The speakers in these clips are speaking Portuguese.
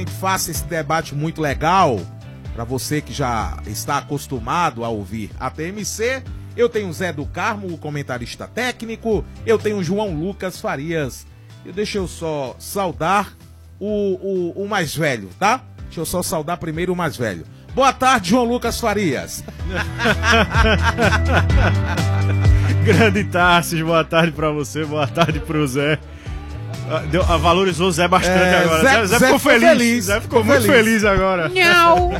Faça esse debate muito legal para você que já está acostumado a ouvir a TMC. Eu tenho o Zé do Carmo, o comentarista técnico. Eu tenho o João Lucas Farias. E deixa eu só saudar o mais velho, tá? Deixa eu só saudar primeiro o mais velho. Boa tarde, João Lucas Farias. Grande Tarsis, boa tarde pra você, boa tarde pro Zé. Valorizou o Zé bastante agora. Zé ficou feliz. Zé ficou muito feliz agora. Não.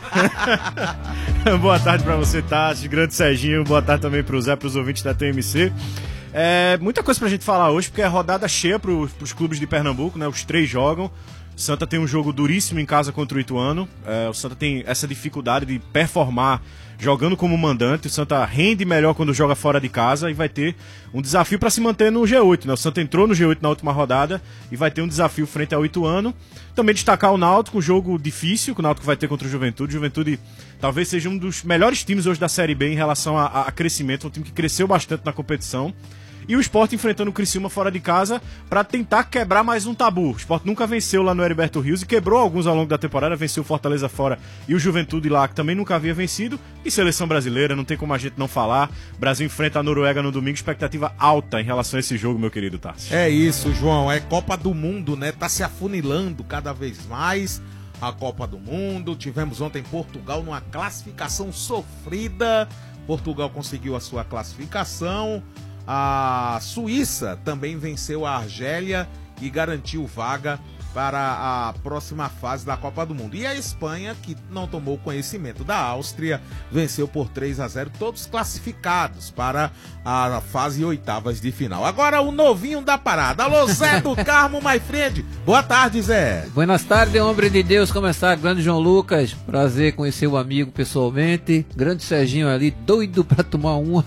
Boa tarde pra você, Tarsis, grande Serginho. Boa tarde também pro Zé, pros ouvintes da TMC. Muita coisa pra gente falar hoje, porque é rodada cheia pros clubes de Pernambuco, né? Os 3 jogam. O Santa tem um jogo duríssimo em casa contra o Ituano. O Santa tem essa dificuldade de performar jogando como mandante. O Santa rende melhor quando joga fora de casa e vai ter um desafio para se manter no G8, né? O Santa entrou no G8 na última rodada e vai ter um desafio frente ao Ituano. Também destacar o Náutico, um jogo difícil que o Náutico vai ter contra o Juventude. O Juventude talvez seja um dos melhores times hoje da Série B em relação a crescimento. Um time que cresceu bastante na competição. E o Sport enfrentando o Criciúma fora de casa para tentar quebrar mais um tabu. O Sport nunca venceu lá no Heriberto Rios e quebrou alguns ao longo da temporada, venceu o Fortaleza fora e o Juventude lá, que também nunca havia vencido. E seleção brasileira, não tem como a gente não falar. O Brasil enfrenta a Noruega no domingo, expectativa alta em relação a esse jogo, meu querido Tarso. É isso, João, é Copa do Mundo, né? Tá se afunilando cada vez mais a Copa do Mundo. Tivemos ontem Portugal numa classificação sofrida. Portugal conseguiu a sua classificação. A Suíça também venceu a Argélia e garantiu vaga para a próxima fase da Copa do Mundo. E a Espanha, que não tomou conhecimento da Áustria, venceu por 3-0, todos classificados para a fase oitavas de final. Agora o novinho da parada. Alô, Zé do Carmo, my friend. Boa tarde, Zé. Buenas tardes, homem de Deus, como está? Grande João Lucas, prazer conhecer o amigo pessoalmente. Grande Serginho ali, doido para tomar uma.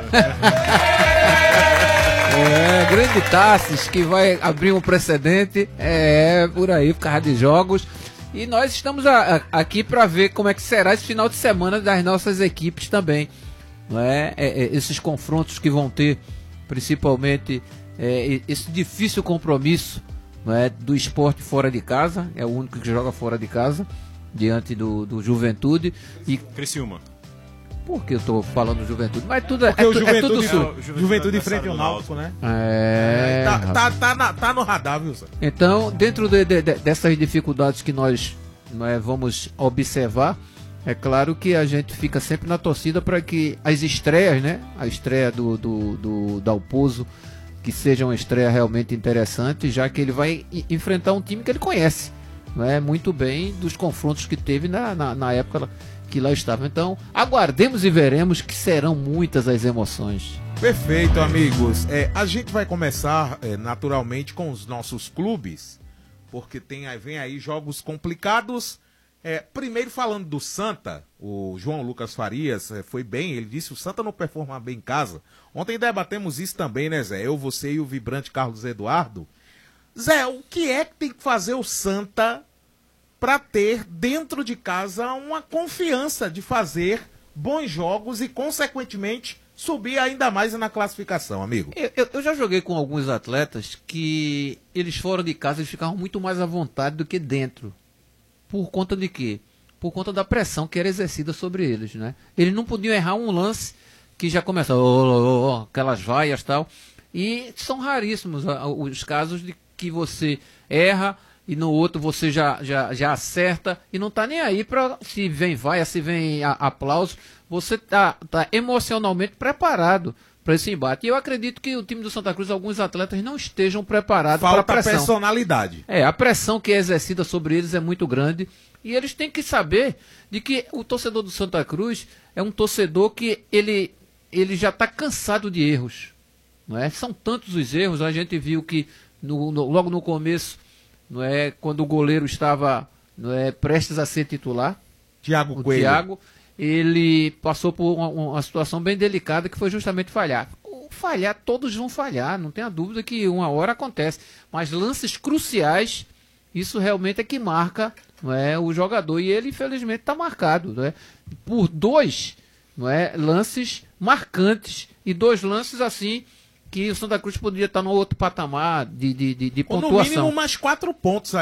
Grande Tarsis, que vai abrir um precedente, por aí, por causa de jogos. E nós estamos aqui para ver como é que será esse final de semana das nossas equipes também. Não é? Esses confrontos que vão ter, principalmente, esse difícil compromisso, não é? Do Sport fora de casa, é o único que joga fora de casa, diante do Juventude. E Criciúma. Por que eu tô falando Juventude? Mas tudo porque é tudo sul. Juventude frente ao Náutico, né? Tá no radar, viu, Zé? Então, dentro dessas dificuldades que nós vamos observar, é claro que a gente fica sempre na torcida para que as estreias, né? A estreia do Dalpozo, que seja uma estreia realmente interessante, já que ele vai enfrentar um time que ele conhece, muito bem, dos confrontos que teve na época que lá estava. Então, aguardemos e veremos, que serão muitas as emoções. Perfeito, amigos. A gente vai começar naturalmente com os nossos clubes, porque vem aí jogos complicados. Primeiro falando do Santa, o João Lucas Farias foi bem, ele disse que o Santa não performa bem em casa. Ontem debatemos isso também, né, Zé? Eu, você e o vibrante Carlos Eduardo. Zé, o que é que tem que fazer o Santa para ter dentro de casa uma confiança de fazer bons jogos e, consequentemente, subir ainda mais na classificação, amigo? Eu já joguei com alguns atletas que eles fora de casa eles ficavam muito mais à vontade do que dentro. Por conta de quê? Por conta da pressão que era exercida sobre eles, né? Eles não podiam errar um lance que já começa aquelas vaias e tal. E são raríssimos os casos de que você erra e no outro você já acerta e não tá nem aí para se vem vaia, se vem aplauso. Você tá emocionalmente preparado para esse embate. E eu acredito que o time do Santa Cruz, alguns atletas não estejam preparados para a pressão. Falta personalidade. A pressão que é exercida sobre eles é muito grande e eles têm que saber de que o torcedor do Santa Cruz é um torcedor que ele já está cansado de erros. Não é? São tantos os erros, a gente viu que logo no começo, quando o goleiro estava prestes a ser titular, Thiago Coelho, ele passou por uma situação bem delicada, que foi justamente falhar. Falhar, todos vão falhar, não tenha dúvida que uma hora acontece, mas lances cruciais, isso realmente é que marca o jogador, e ele infelizmente está marcado por 2 lances marcantes, e 2 lances assim que o Santa Cruz poderia estar no outro patamar de pontuação. Ou no mínimo mais 4 pontos